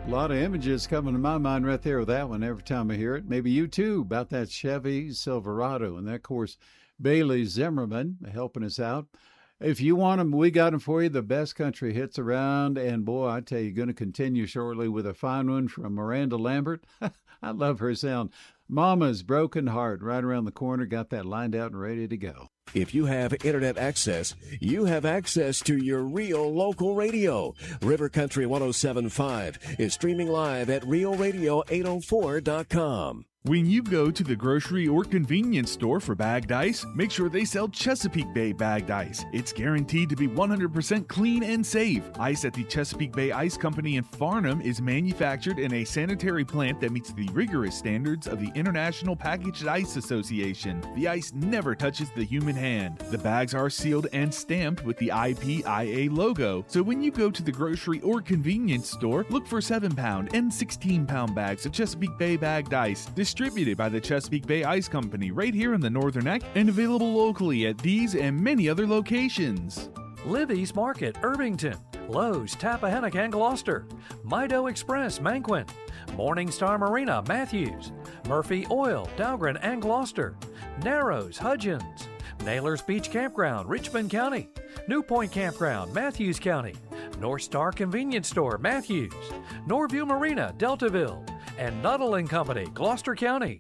A lot of images coming to my mind right there with that one every time I hear it. Maybe you too, about that Chevy Silverado. And that, of course, Bailey Zimmerman helping us out. If you want them, we got them for you. The best country hits around. And, boy, I tell you, going to continue shortly with a fine one from Miranda Lambert. I love her sound. Mama's Broken Heart right around the corner. Got that lined out and ready to go. If you have internet access, you have access to your real local radio. River Country 107.5 is streaming live at realradio804.com. When you go to the grocery or convenience store for bagged ice, make sure they sell Chesapeake Bay bagged ice. It's guaranteed to be 100% clean and safe. Ice at the Chesapeake Bay Ice Company in Farnham is manufactured in a sanitary plant that meets the rigorous standards of the International Packaged Ice Association. The ice never touches the human hand. The bags are sealed and stamped with the IPIA logo. So when you go to the grocery or convenience store, look for 7-pound and 16-pound bags of Chesapeake Bay bagged ice, distributed by the Chesapeake Bay Ice Company right here in the Northern Neck and available locally at these and many other locations. Libby's Market, Irvington. Lowe's, Tappahannock and Gloucester. Mido Express, Manquin. Morningstar Marina, Matthews. Murphy Oil, Dahlgren and Gloucester. Narrows, Hudgens. Naylor's Beach Campground, Richmond County. New Point Campground, Matthews County. North Star Convenience Store, Matthews. Norview Marina, Deltaville. And Nuttall & Company, Gloucester County.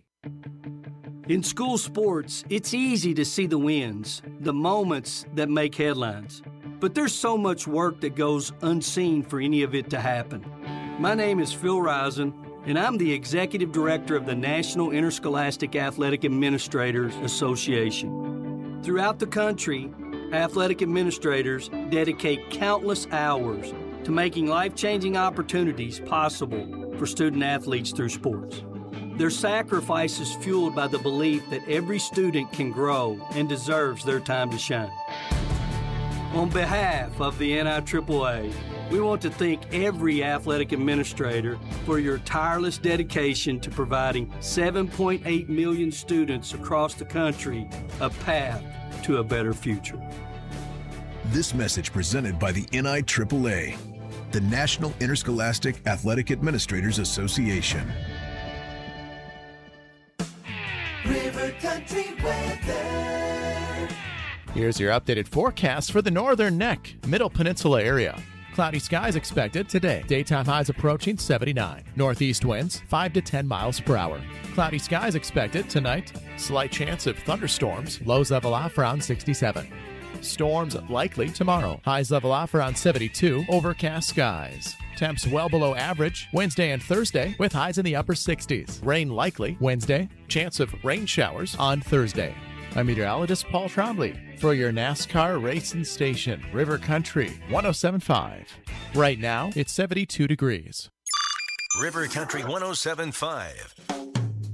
In school sports, it's easy to see the wins, the moments that make headlines. But there's so much work that goes unseen for any of it to happen. My name is Phil Risen, and I'm the Executive Director of the National Interscholastic Athletic Administrators Association. Throughout the country, athletic administrators dedicate countless hours to making life-changing opportunities possible for student athletes through sports. Their sacrifice is fueled by the belief that every student can grow and deserves their time to shine. On behalf of the NIAAA, we want to thank every athletic administrator for your tireless dedication to providing 7.8 million students across the country a path to a better future. This message presented by the NIAAA, the National Interscholastic Athletic Administrators Association. River Country weather. Here's your updated forecast for the Northern Neck, Middle Peninsula area. Cloudy skies expected today. Daytime highs approaching 79. Northeast winds 5 to 10 miles per hour. Cloudy skies expected tonight. Slight chance of thunderstorms. Lows level off around 67. Storms likely tomorrow. Highs level off around 72. Overcast skies. Temps well below average Wednesday and Thursday with highs in the upper 60s. Rain likely Wednesday. Chance of rain showers on Thursday. I'm meteorologist Paul Trombley for your NASCAR racing station, River Country 107.5. Right now, it's 72 degrees. River Country 107.5.